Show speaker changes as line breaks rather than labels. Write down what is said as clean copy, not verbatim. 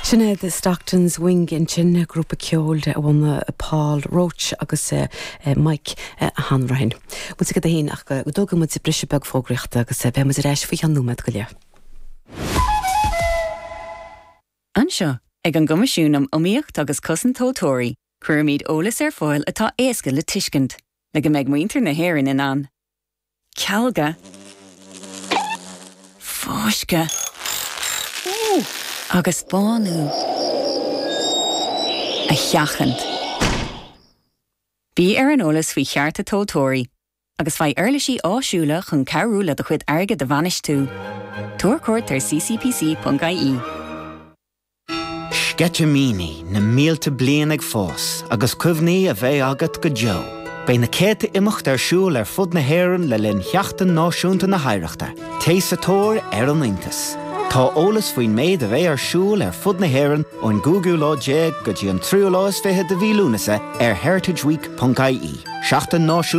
Sinne de Stockton's Wing in Chinna grúpa ceol de bhna Paul Roach agus Mike Hanrain. Mu go hén ach go dóga mu sa brise beg fógriachta agus be mu réis fao an númad go le.
Anseo, ag an gomasisiúnam omíocht agus cosan tótóirí, chuir míad ólas ar fáil atá éasca le tuiscint, le go méid muintir na héireann in an. Cealga. Fáisce. Agus bánú. A cheachant. Bí ar an ólas faoi chearta tótóirí, agus fai airlisí áisiúla chun cearúla do chuid airge de bhanis tú. Tuair cuairt ar ccpc.ie.
Skete míní na mílte blian ag fós, agus cuimhní a bheith agat go Joe. Bei na céite imimecht ar siúl ar fud na héireann le linn cheachtain náisiúnta na haireachta. Tééis a tóir ar an Aontas. Tá ólas faoin méid a bheith ar siúl ar fud na héireann ón Google lá déag go dtí an 3 lá 20 de bhí lúnasa ar heritageweek.ie. Seachtain náisiúnta